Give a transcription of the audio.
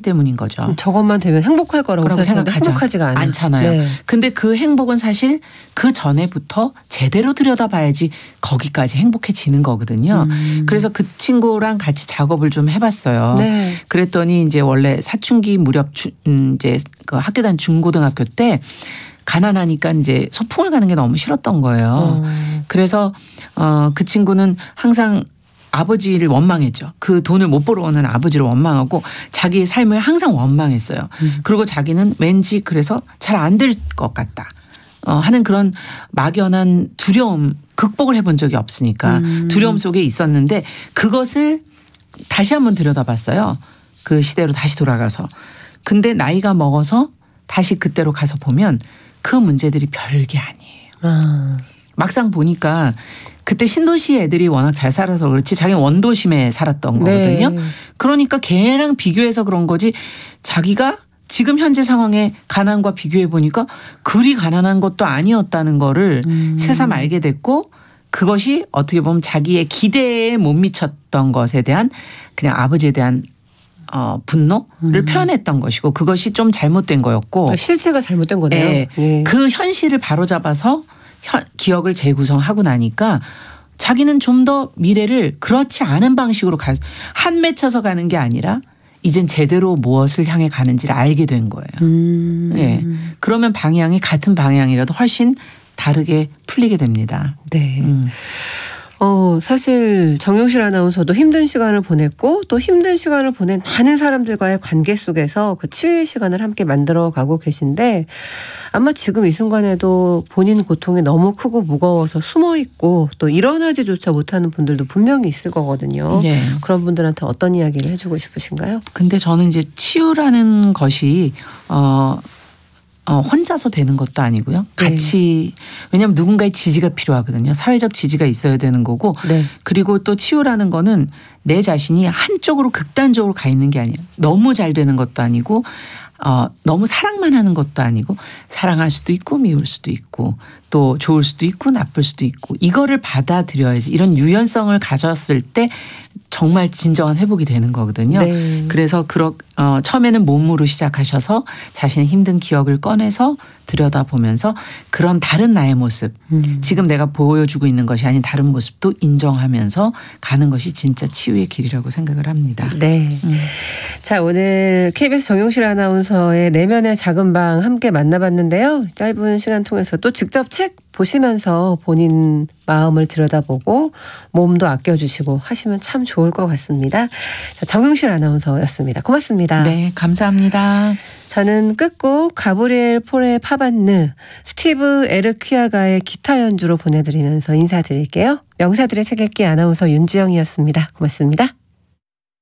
때문인 거죠. 저것만 되면 행복할 거라고 생각하는데 행복하지가 않잖아요. 네. 근데 그 행복은 사실 그 전에부터 제대로 들여다봐야지 거기까지 행복해지는 거거든요. 그래서 그 친구랑 같이 작업을 좀 해봤어요. 네. 그랬더니 이제 원래 사춘기 무렵 이제 그 학교 다닌 중고등학교 때 가난하니까 이제 소풍을 가는 게 너무 싫었던 거예요. 그래서 그 친구는 항상 아버지를 원망했죠. 그 돈을 못 벌어오는 아버지를 원망하고 자기의 삶을 항상 원망했어요. 그리고 자기는 왠지 그래서 잘 안 될 것 같다 하는 그런 막연한 두려움, 극복을 해본 적이 없으니까 두려움 속에 있었는데 그것을 다시 한번 들여다봤어요. 그 시대로 다시 돌아가서. 근데 나이가 먹어서 다시 그때로 가서 보면 그 문제들이 별게 아니에요. 막상 보니까 그때 신도시 애들이 워낙 잘 살아서 그렇지 자기는 원도심에 살았던 거거든요. 네. 그러니까 걔랑 비교해서 그런 거지 자기가 지금 현재 상황의 가난과 비교해 보니까 그리 가난한 것도 아니었다는 거를 새삼 알게 됐고 그것이 어떻게 보면 자기의 기대에 못 미쳤던 것에 대한 그냥 아버지에 대한 분노를 표현했던 것이고 그것이 좀 잘못된 거였고. 그러니까 실체가 잘못된 거네요. 네. 예. 그 현실을 바로잡아서 기억을 재구성하고 나니까 자기는 좀 더 미래를 그렇지 않은 방식으로 한 맺혀서 가는 게 아니라 이젠 제대로 무엇을 향해 가는지를 알게 된 거예요. 네. 그러면 방향이 같은 방향이라도 훨씬 다르게 풀리게 됩니다. 네. 사실 정용실 아나운서도 힘든 시간을 보냈고 또 힘든 시간을 보낸 많은 사람들과의 관계 속에서 그 치유의 시간을 함께 만들어가고 계신데 아마 지금 이 순간에도 본인 고통이 너무 크고 무거워서 숨어있고 또 일어나지조차 못하는 분들도 분명히 있을 거거든요. 네. 그런 분들한테 어떤 이야기를 해주고 싶으신가요? 근데 저는 이제 치유라는 것이 혼자서 되는 것도 아니고요. 같이 왜냐하면 누군가의 지지가 필요하거든요. 사회적 지지가 있어야 되는 거고 네. 그리고 또 치유라는 거는 내 자신이 한쪽으로 극단적으로 가 있는 게 아니에요. 너무 잘 되는 것도 아니고 너무 사랑만 하는 것도 아니고 사랑할 수도 있고 미울 수도 있고 또 좋을 수도 있고 나쁠 수도 있고 이거를 받아들여야지 이런 유연성을 가졌을 때 정말 진정한 회복이 되는 거거든요. 네. 그래서 처음에는 몸으로 시작하셔서 자신의 힘든 기억을 꺼내서 들여다보면서 그런 다른 나의 모습 지금 내가 보여주고 있는 것이 아닌 다른 모습도 인정하면서 가는 것이 진짜 치유의 길이라고 생각을 합니다. 네. 자, 오늘 KBS 정용실 아나운서의 내면의 작은 방 함께 만나봤는데요. 짧은 시간 통해서 또 직접 책 보시면서 본인 마음을 들여다보고 몸도 아껴주시고 하시면 참 좋을 것 같습니다. 자, 정용실 아나운서였습니다. 고맙습니다. 네, 감사합니다. 저는 끝곡 가브리엘 폴의 파반느, 스티브 에르퀴아가의 기타 연주로 보내드리면서 인사드릴게요. 명사들의 책 읽기 아나운서 윤지영이었습니다. 고맙습니다.